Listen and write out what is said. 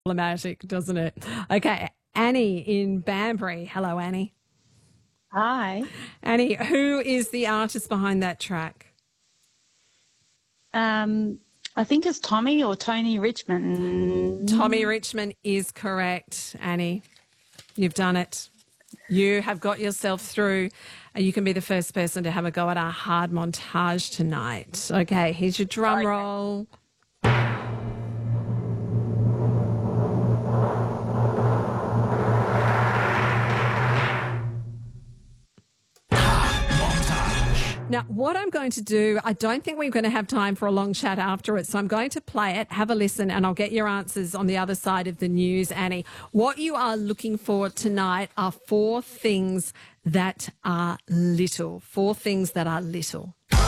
problematic, doesn't it? Okay, Annie in Banbury. Hello, Annie. Hi. Annie, who is the artist behind that track? I think it's Tommy or Tony Richmond. Tommy Richmond is correct, Annie. You've done it. You have got yourself through. You can be the first person to have a go at our hard montage tonight. Okay, here's your drum roll. Now, what I'm going to do, I don't think we're going to have time for a long chat after it, so I'm going to play it, have a listen, and I'll get your answers on the other side of the news, Annie. What you are looking for tonight are four things that are little. Four things that are little.